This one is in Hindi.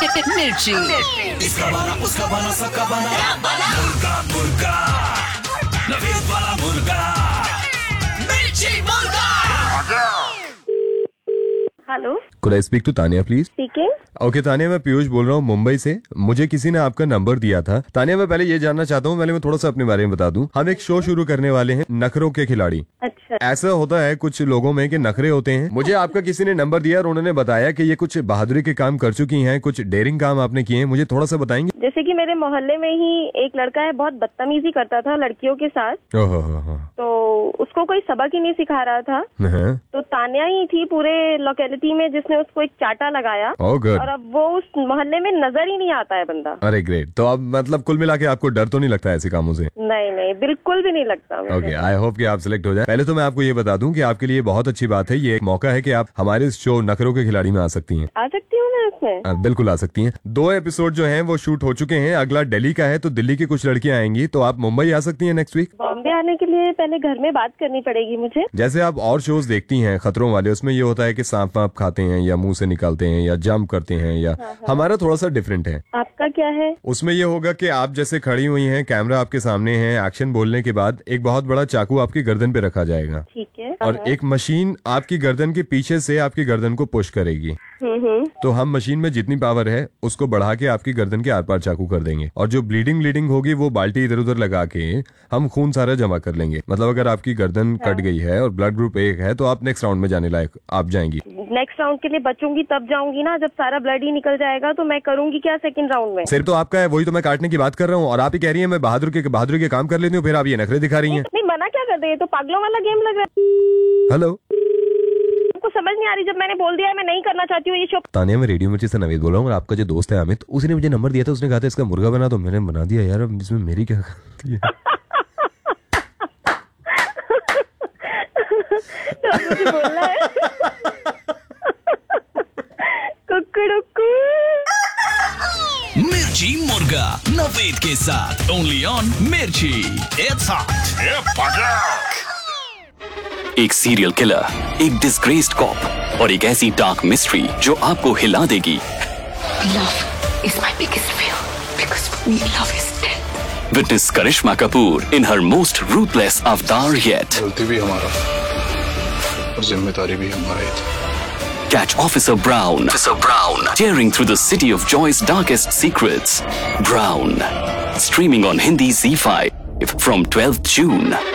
मिर्ची। इसका बना उसका बना सबका बना मुर्गा मुर्गा नवीद वाला मुर्गा मिर्ची मुर्गा। Hello, Could I speak to Tania please? Speaking. Okay Tania, मैं पीयूष बोल रहा हूँ मुंबई से। मुझे किसी ने आपका नंबर दिया था। तानिया, मैं पहले ये जानना चाहता हूँ, पहले मैं थोड़ा सा अपने बारे में बता दूं। हम एक शो शुरू करने वाले हैं, नखरों के खिलाड़ी। अच्छा, ऐसा होता है कुछ लोगों में कि नखरे होते हैं। मुझे आपका किसी ने नंबर दिया और उन्होंने बताया कि ये कुछ बहादुरी के काम कर चुकी हैं, कुछ डेयरिंग काम आपने किए हैं। मुझे थोड़ा सा बताएंगे? जैसे कि मेरे मोहल्ले में ही एक लड़का है, बहुत बदतमीजी करता था लड़कियों के साथ। ओहो, तो उसको कोई सबक ही नहीं सिखा रहा था। तो तानिया ही थी पूरे लोकेलिटी में जिसने उसको एक चाटा लगाया। और अब वो उस मोहल्ले में नजर ही नहीं आता है बंदा। अरे ग्रेट। तो अब मतलब कुल मिला के आपको डर तो नहीं लगता ऐसे कामों से? नहीं नहीं, बिल्कुल भी नहीं लगता मुझे। ओके, आई होप कि आप सिलेक्ट हो जाए। पहले तो मैं आपको ये बता दूं कि आपके लिए बहुत अच्छी बात है, ये एक मौका है कि आप हमारे इस शो नखरों के खिलाड़ी में आ सकती हैं। आ सकती हूँ मैं इसमें? बिल्कुल आ सकती हैं। 2 एपिसोड जो हैं वो शूट हो चुके हैं। अगला दिल्ली का है, तो दिल्ली की कुछ लड़कियां आएंगी, तो आप मुंबई आ सकती हैं नेक्स्ट वीक। बॉम्बे आने के लिए पहले घर में बात करनी पड़ेगी मुझे। जैसे आप और शोज देखती हैं खतरों वाले, उसमें ये होता है कि सांप वाप खाते हैं या मुंह से निकालते हैं या जंप करते हैं, या हमारा थोड़ा सा डिफरेंट है। आपका क्या है? उसमें ये होगा कि आप जैसे खड़ी हुई हैं, कैमरा आपके सामने है, एक्शन बोलने के बाद एक बहुत बड़ा चाकू आपकी गर्दन पे रखा जाएगा। ठीक है। और एक मशीन आपकी गर्दन के पीछे से आपकी गर्दन को पुश करेगी। तो हम मशीन में जितनी पावर है उसको बढ़ा के आपकी गर्दन के आर पार चाकू कर देंगे, और जो ब्लीडिंग होगी वो बाल्टी इधर उधर लगा के हम खून सारा जमा कर लेंगे। मतलब अगर आपकी गर्दन कट गई है और ब्लड ग्रुप 1 है तो आप नेक्स्ट राउंड में जाने लायक आप जाएंगी। नेक्स्ट राउंड के लिए बचूंगी तब जाऊंगी ना, जब सारा ब्लड ही निकल जाएगा। तो मैं करूंगी क्या सेकंड राउंड में? सिर्फ तो आपका है, वही तो मैं काटने की बात कर रहा हूँ। और आप ही कह रही है मैं बहादुर के काम कर लेती हूँ, फिर आप ये नखरे दिखा रही हैं। नहीं, मना क्या कर रही है? तो पागलों वाला गेम लग रहा है। हेलो, आपको समझ नहीं आ रही? जब मैंने बोल दिया है मैं नहीं करना चाहती हूँ ये शो। तानिया, मैं रेडियो मिर्ची से नवीद बोल रहा हूँ, और आपका जो दोस्त है अमित, उसने मुझे नंबर दिया था। उसने कहा था इसका मुर्गा बना, तो मैंने बना दिया। यार अब इसमें मेरी क्या गलती है? तो मुझे बोलना है कुकड़ुकू। मिर्ची मुर्गा नवीद के साथ ओनली ऑन मिर्ची। It's hot. एक सीरियल किलर, एक डिस्ग्रेस्ड कॉप और एक ऐसी डार्क मिस्ट्री जो आपको हिला देगी। Love is my biggest fear because for me love is death. Witness Karishma Kapoor in her most ruthless avatar yet. गलती भी हमारा और जिम्मेदारी भी हमारी थी। Catch Officer Brown tearing through the city of Joy's darkest secrets. Brown, streaming on Hindi ZEE5 from 12th June.